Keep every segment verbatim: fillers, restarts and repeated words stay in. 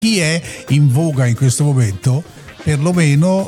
chi è in voga in questo momento perlomeno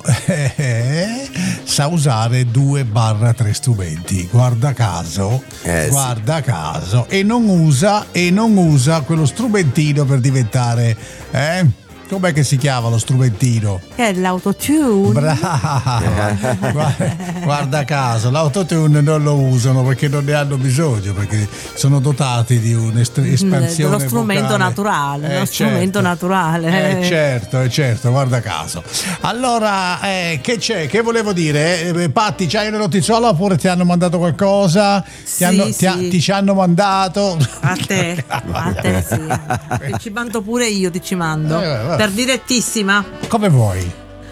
eh, sa usare due barra tre strumenti, guarda caso, eh, guarda sì. caso, e non usa e non usa quello strumentino per diventare eh com'è che si chiama lo strumentino? Che è l'autotune. Brava. guarda, guarda caso, l'autotune non lo usano perché non ne hanno bisogno, perché sono dotati di un'espansione dello strumento vocale. naturale, eh, lo certo. strumento naturale. Eh, certo, eh, certo, guarda caso. Allora, eh, che c'è? Che volevo dire? Eh, Patti, c'hai una notiziola oppure ti hanno mandato qualcosa? Ti, Sì, hanno, sì. ti, ha, ti ci hanno mandato? A te, a te sì. Ti ci mando pure io, ti ci mando. Eh, per direttissima. Come vuoi?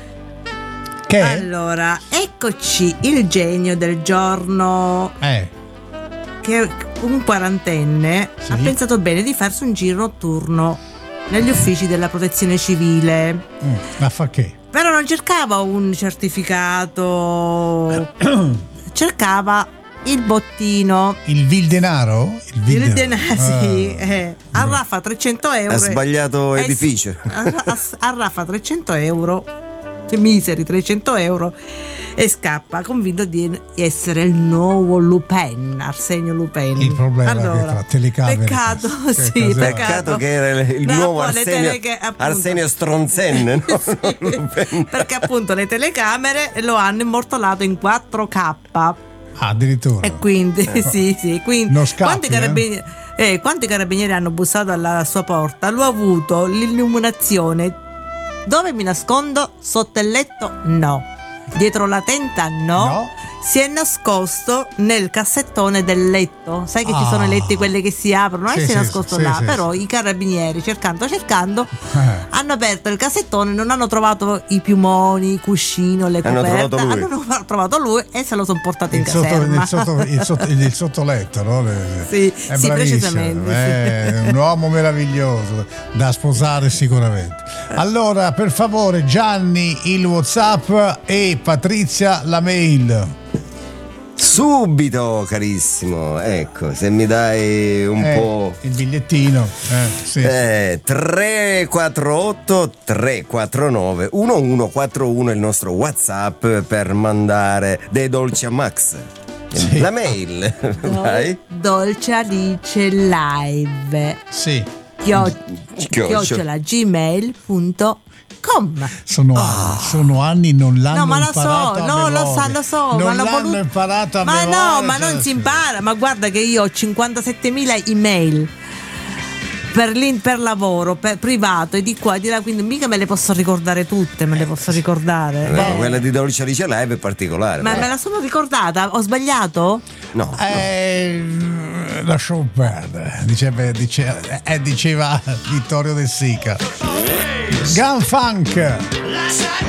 Che? Allora, eccoci il genio del giorno. Eh. Che un quarantenne Sì. ha pensato bene di farsi un giro notturno negli uffici della protezione civile. Mm, ma fa che? Però non cercava un certificato, cercava il bottino. Il vil denaro? Il vil Il denaro. denaro, sì. Ah. Eh. A Raffa trecento euro. Ha sbagliato Eh, edificio. sì. A, a, a Raffa trecento euro, che miseri trecento euro, e scappa convinto di essere il nuovo Lupin, Arsenio Lupin. Il problema allora, è che tra telecamere, peccato, che sì, cos'è? peccato. Peccato che era il No, nuovo poi le Arsenio, teleche- appunto. Arsenio Stronzen, no? Sì, perché appunto le telecamere lo hanno immortalato in quattro K. Ah, addirittura. E quindi, sì, sì, quindi Non scappi, quanti carabinieri, eh, quanti carabinieri hanno bussato alla sua porta? Lui ha avuto l'illuminazione. Dove mi nascondo? Sotto il letto? No. Dietro la tenda? No. No. Si è nascosto nel cassettone del letto. Sai che Ah. ci sono i letti quelli che si aprono? Sì, e si sì, è nascosto sì, là. sì, Però sì. i carabinieri, cercando, cercando, Eh. hanno aperto il cassettone, non hanno trovato i piumoni, i cuscino, le Hanno coperte. trovato lui. Hanno trovato lui e se lo sono portato in Il, sotto, caserma. il, sotto, il, sotto, il sottoletto, no? Le- Sì, è sì, bravissimo. precisamente, È sì. un uomo meraviglioso da sposare sicuramente. Allora, per favore, Gianni il WhatsApp e Patrizia la mail. Subito, carissimo. Ecco, se mi dai un Eh, po'. il bigliettino. Eh, sì. Eh, tre quattro otto tre quattro nove uno uno quattro uno è il nostro WhatsApp per mandare dei dolci a Max. Sì. La mail. Vai. Dolce Alice Live Sì. chio- Chiocciola. chiocciola gmail punto com. Sono anni, sono anni, non l'hanno No, ma lo imparato so, a no, lo memoria. sa, lo so, non ma l'ho l'hanno voluto- imparato a ma memoria. no, ma cioè, non si sì. impara, ma guarda che io ho cinquantasettemila email per, l'in- per lavoro, per privato e di qua e di là, quindi mica me le posso ricordare tutte, me le posso ricordare. No, Eh. quella di Dolce Alice Live è particolare. Ma no? me la sono ricordata? Ho sbagliato? No. Eh, lasciamo perdere, diceva, dice- eh, diceva Vittorio De Sica. Gun Funk.